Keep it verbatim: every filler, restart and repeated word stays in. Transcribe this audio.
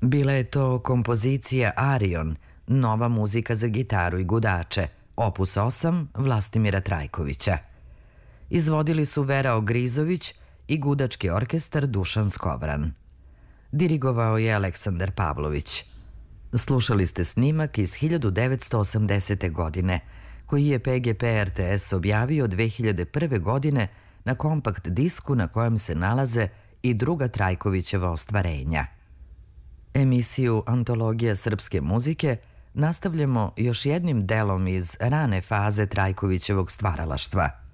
Bila je to kompozicija Arion, nova muzika za gitaru i gudače, opus osam Vlastimira Trajkovića. Izvodili su Vera Ogrizović i gudački orkestar Dušan Skovran. Dirigovao je Aleksandar Pavlović. Slušali ste snimak iz hiljadu devetsto osamdesete. godine, koji je P G P R T S objavio dve hiljade prve. godine na kompakt disku na kojem se nalaze i druga Trajkovićeva ostvarenja. Emisiju Antologija srpske muzike nastavljamo još jednim delom iz rane faze Trajkovićevog stvaralaštva –